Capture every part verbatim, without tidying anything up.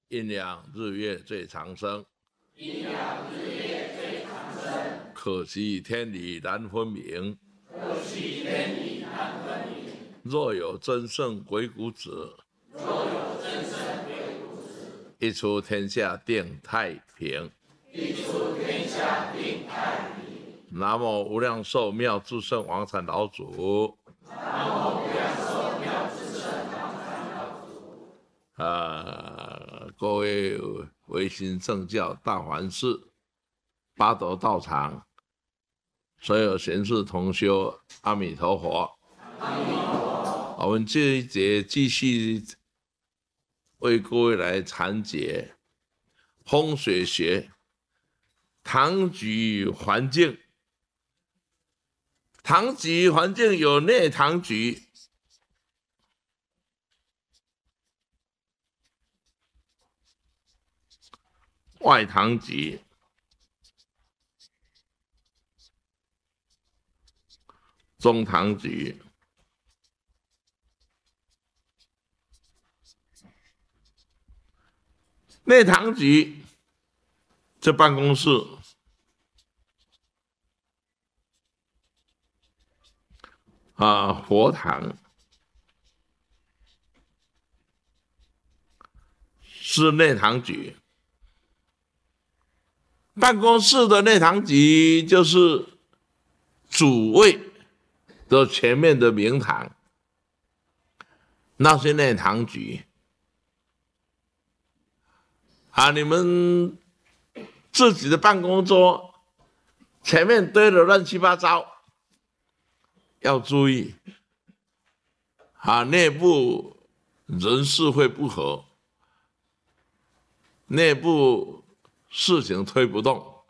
阴阳日月最长生， 阴阳日月最长生。 可惜天理难分明， 可惜天理难分明。 若有真圣鬼谷子， 若有真圣鬼谷子， 一出天下定太平。 一出天下定太平。 南无无量寿妙智圣王禅老祖。 南无无量寿妙智圣王禅老祖。 啊，各位维新圣教大梵寺、八斗道场，所有贤士同修，阿弥陀佛。 阿弥陀佛。 我们这一节继续为各位来阐解风水学、堂局环境。堂局环境有内堂局、外堂局、中堂局、内堂局，这办公室啊，佛堂是内堂局。办公室的内堂局就是主位的前面的明堂，那是内堂局。啊，你们自己的办公桌前面堆的乱七八糟，要注意，啊，内部人事会不合，内部事情推不动，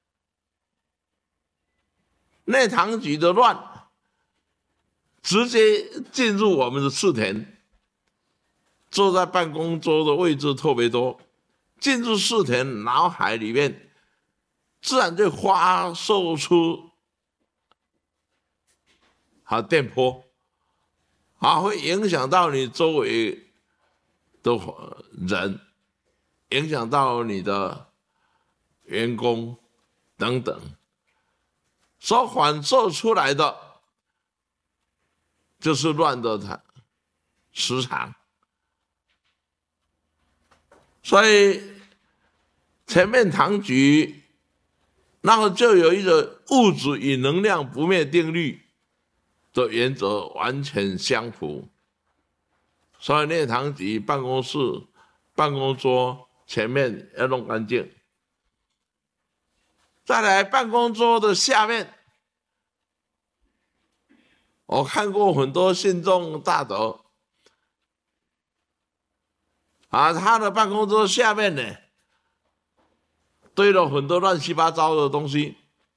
内堂局的乱，直接进入我们的次田，坐在办公桌的位置特别多，进入四田脑海里面，自然就发射出好电波，啊，会影响到你周围的人，影响到你的员工等等，所反射出来的就是乱的磁场。所以前面堂局，那么就有一个物质与能量不灭定律的原则完全相符。所以内堂局办公室、办公桌前面要弄干净。再来办公桌的下面，我看过很多信众大德，啊，他的办公桌下面呢，堆了很多乱七八糟的东西，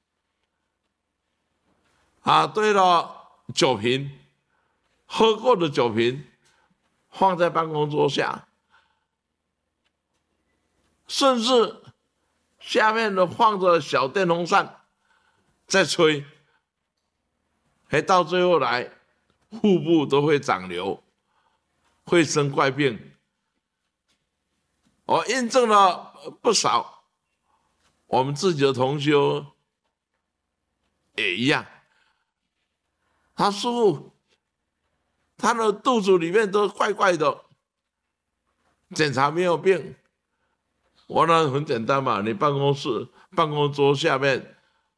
啊，堆了酒瓶，喝过的酒瓶放在办公桌下，甚至下面的放着小电风扇在吹，还到最后来，腹部都会长瘤，会生怪病。我印证了不少，我们自己的同修也一样。他师父，他的肚子里面都怪怪的，检查没有病。我那很简单嘛，你办公室办公桌下面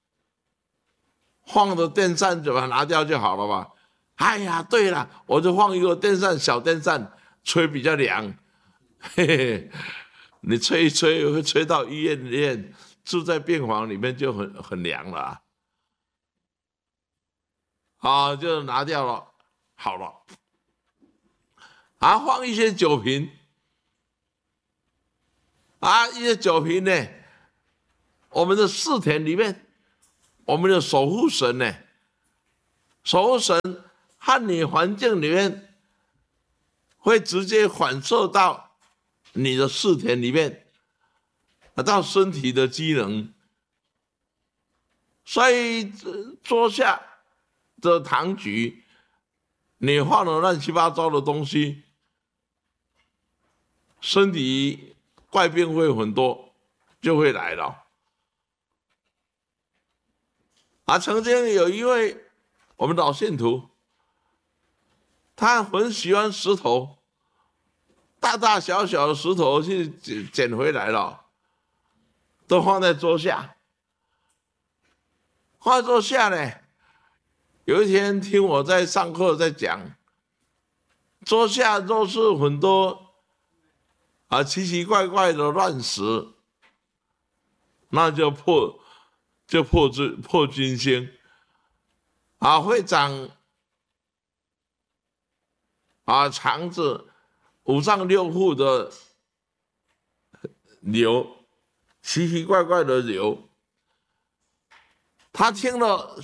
放的电扇就把它拿掉就好了吧？哎呀，对了，我就放一个电扇，小电扇，吹比较凉。嘿嘿，你吹一吹会吹到医院里面，住在病房里面就很很凉了啊。好，就拿掉了，好了。啊，放一些酒瓶，啊，一些酒瓶呢，我们的四田里面，我们的守护神呢，守护神和你环境里面，会直接反射到你的四田里面，到身体的机能。所以桌下的堂局，你放了乱七八糟的东西，身体怪病会很多，就会来了。啊，曾经有一位我们老信徒，他很喜欢石头，大大小小的石头去捡捡回来了，都放在桌下。放在桌下呢，有一天听我在上课在讲，桌下都是很多啊奇奇怪怪的乱石，那就破就破军破军星啊，会长啊肠子五脏六腑的瘤，奇奇怪怪的瘤。他听了，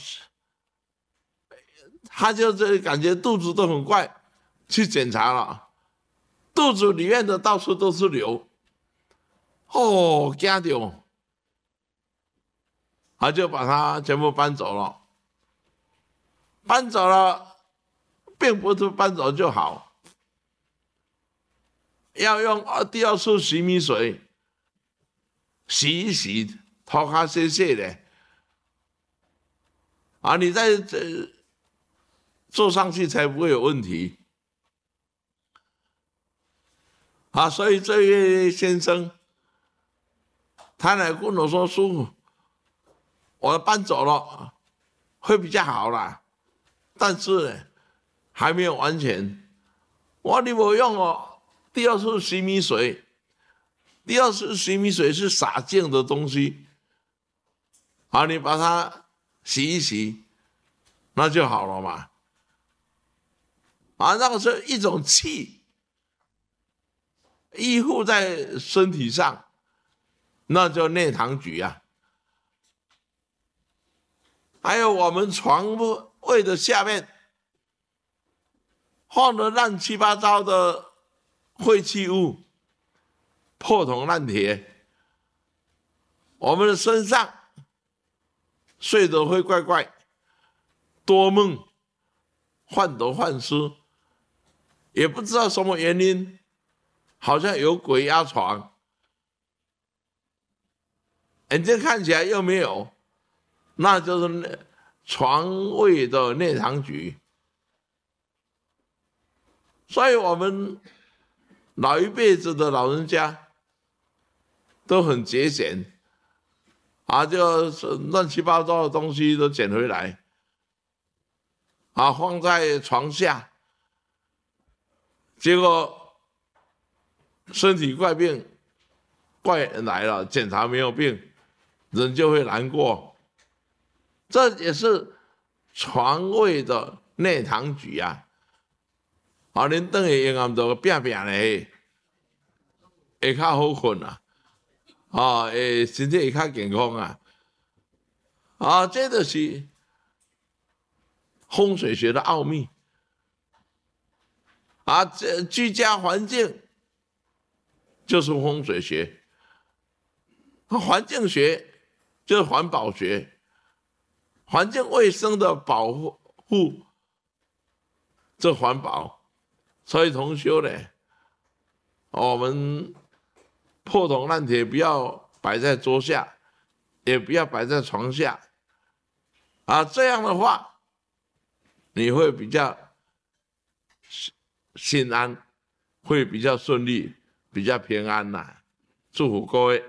他就这感觉肚子都很怪，去检查了，肚子里面的到处都是瘤，哦，惊到，他就把它全部搬走了。搬走了，并不是搬走就好，要用第二次洗米水洗一洗，头壳洗洗的。啊，你再这坐上去才不会有问题。啊，所以这位先生，他来跟我说：“师父，我搬走了，会比较好啦，但是呢，还没有完全。”我说：“你没用哦，第二次洗米水，第二次洗米水是洒净的东西，好，你把它洗一洗，那就好了嘛。啊，那个是一种气依附在身体上，那叫内堂局啊。还有我们床位的下面放了乱七八糟的废弃物，破铜烂铁，我们的身上睡得会怪怪，多梦，患得患失，也不知道什么原因，好像有鬼压床，眼睛看起来又没有，那就是床位的内堂局。所以我们老一辈子的老人家都很节俭啊，就是乱七八糟的东西都捡回来啊，放在床下，结果身体怪病怪来了，检查没有病，人就会难过。这也是床位的内堂局啊。啊，恁等下阴暗就拼拼嘞，会较好困啊，啊，诶，身体会较健康啊，啊，这就是风水学的奥秘啊。这居家环境就是风水学，环境学就是环保学，环境卫生的保护，这环保。所以同修呢，我们破铜烂铁不要摆在桌下，也不要摆在床下，啊，这样的话你会比较心安，会比较顺利，比较平安呐。祝福各位。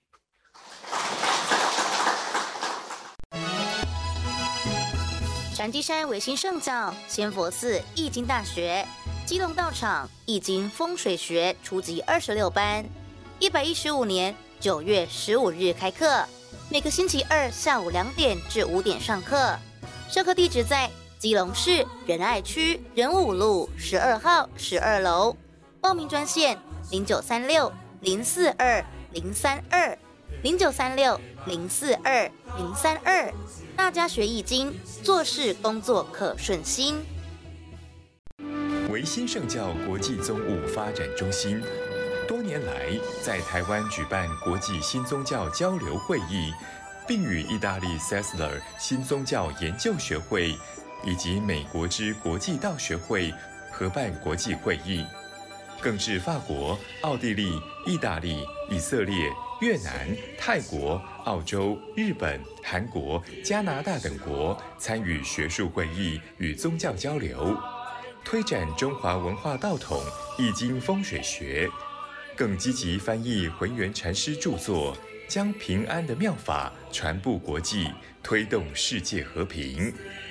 禅机山唯心圣教仙佛寺易经大学基隆道场易经风水学初级二十六班，一百一十五年九月十五日开课，每个星期二下午两点至五点上课。授课地址在基隆市仁爱区仁武路十二号十二楼。报名专线零九三六零四二零三二零九三六零四二零三二。大家学易经，做事工作可顺心。 唯心圣教国际宗务发展中心多年来在台湾举办国际新宗教交流会议，并与意大利 Sessler 新宗教研究学会以及美国之国际道学会合办国际会议， 更至法国、奥地利、意大利、以色列、越南、泰国、澳洲、日本、韩国、加拿大等国参与学术会议与宗教交流，推展中华文化道统、易经风水学，更积极翻译浑元禅师著作，将平安的妙法传布国际，推动世界和平。